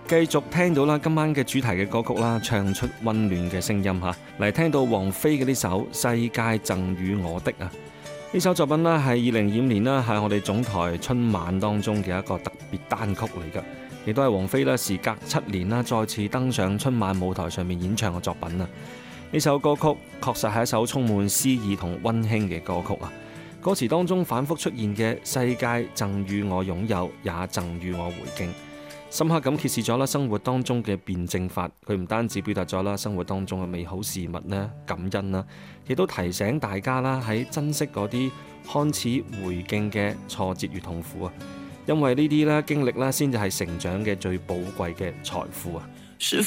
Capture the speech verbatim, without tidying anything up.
繼續聽到啦，今晚嘅主題嘅歌曲啦，唱出溫暖嘅聲音嚇，嚟聽到王菲嘅呢首《世界贈予我的》啊！呢首作品啦，係二零二五年啦，係我哋總台春晚當中嘅一個特別單曲嚟㗎，亦都係王菲啦，時隔七年啦，再次登上春晚舞台上面演唱嘅作品啊！呢首歌曲確實係一首充滿詩意同溫馨嘅歌曲啊！歌詞當中反覆出現嘅世界贈予我擁有，也贈予我回敬，深刻咁揭示咗啦生活當中嘅辯證法。佢唔單止表達咗啦生活當中嘅美好事物咧，感恩啦，亦都提醒大家啦喺珍惜嗰啲看似回敬嘅挫折與痛苦啊。因為呢啲咧經歷咧，先至係成長嘅最寶貴嘅財富啊。是